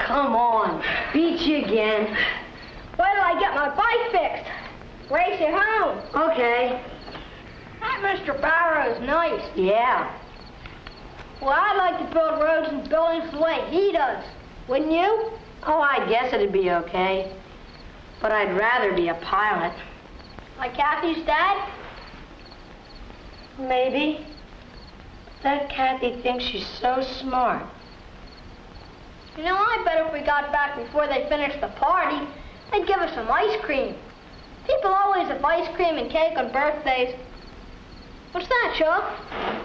come on. Beat you again. Wait till I get my bike fixed. Race it home. Okay. That Mr. Barrow's nice. Yeah. Well, I'd like to build roads and buildings the way he does. Wouldn't you? Oh, I guess it'd be okay. But I'd rather be a pilot. Like Kathy's dad? Maybe. That Kathy thinks she's so smart. You know, I bet if we got back before they finished the party, they'd give us some ice cream. People always have ice cream and cake on birthdays. What's that, Chuck?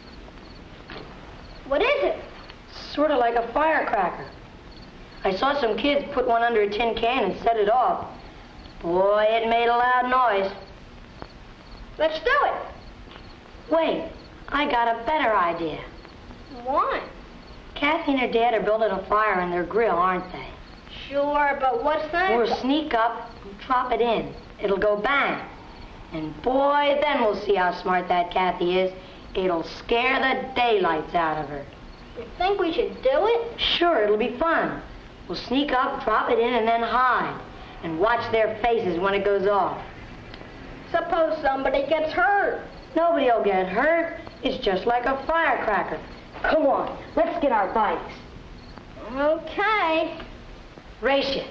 What is it? Sort of like a firecracker. I saw some kids put one under a tin can and set it off. Boy, it made a loud noise. Let's do it. Wait, I got a better idea. What? Kathy and her dad are building a fire in their grill, aren't they? Sure, but what's that? We'll sneak up and drop it in. It'll go bang. And boy, then we'll see how smart that Kathy is. It'll scare the daylights out of her. You think we should do it? Sure, it'll be fun. We'll sneak up, drop it in, and then hide. And watch their faces when it goes off. Suppose somebody gets hurt. Nobody'll get hurt. It's just like a firecracker. Come on, let's get our bikes. Okay. Race you.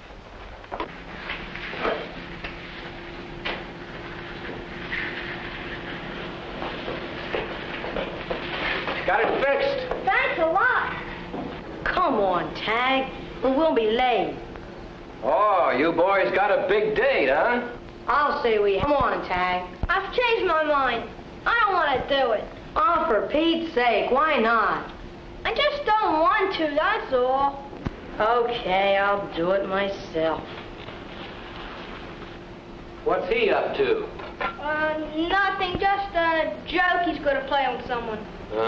Got it fixed. Thanks a lot. Come on, Tag, or we'll be late. Oh, you boys got a big date, huh? I'll say we. Come on, Tag. I've changed my mind. I don't want to do it. Oh, for Pete's sake, why not? I just don't want to, that's all. Okay, I'll do it myself. What's he up to? Nothing, just a joke he's going to play with someone.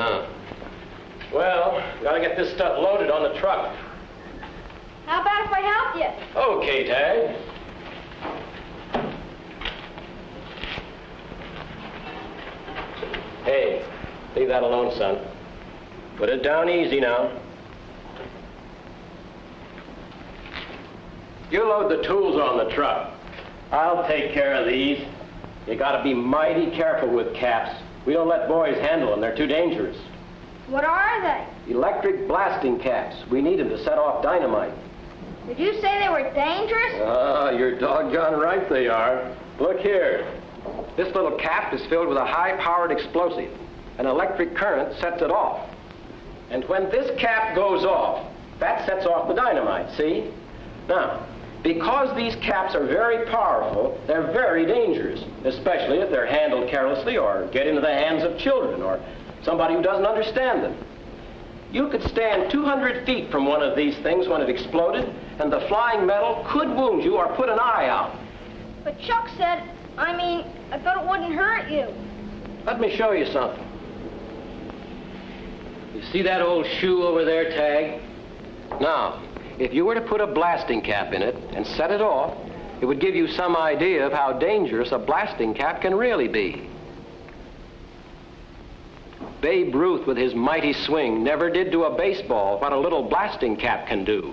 Well, gotta get this stuff loaded on the truck. How about if I help you? Okay, Tag. Hey, leave that alone, son. Put it down easy now. You load the tools on the truck. I'll take care of these. You gotta be mighty careful with caps. We don't let boys handle them. They're too dangerous. What are they? Electric blasting caps. We need them to set off dynamite. Did you say they were dangerous? You're doggone right they are. Look here. This little cap is filled with a high-powered explosive. An electric current sets it off. And when this cap goes off, that sets off the dynamite, see? Now, because these caps are very powerful, they're very dangerous, especially if they're handled carelessly or get into the hands of children or somebody who doesn't understand them. You could stand 200 feet from one of these things when it exploded, and the flying metal could wound you or put an eye out. But Chuck said, I thought it wouldn't hurt you. Let me show you something. You see that old shoe over there, Tag? Now, if you were to put a blasting cap in it and set it off, it would give you some idea of how dangerous a blasting cap can really be. Babe Ruth, with his mighty swing, never did to a baseball what a little blasting cap can do.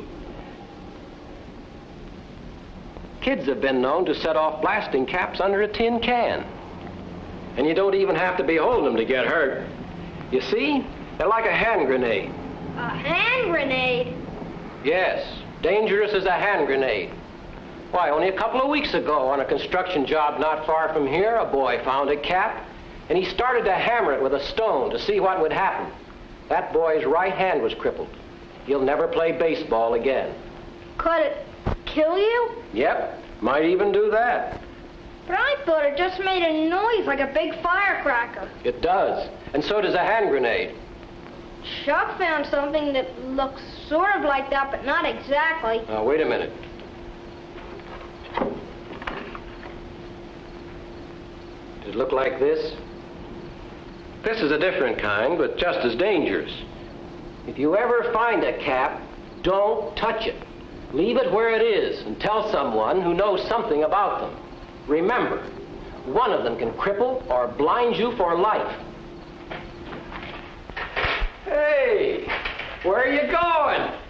Kids have been known to set off blasting caps under a tin can. And you don't even have to be holding them to get hurt. You see? They're like a hand grenade. A hand grenade? Yes, dangerous as a hand grenade. Why, only a couple of weeks ago on a construction job not far from here, a boy found a cap, and he started to hammer it with a stone to see what would happen. That boy's right hand was crippled. He'll never play baseball again. Could it kill you? Yep, might even do that. But I thought it just made a noise like a big firecracker. It does, and so does a hand grenade. Chuck found something that looks sort of like that, but not exactly. Now, wait a minute. Does it look like this? This is a different kind, but just as dangerous. If you ever find a cap, don't touch it. Leave it where it is and tell someone who knows something about them. Remember, one of them can cripple or blind you for life. Hey, where are you going?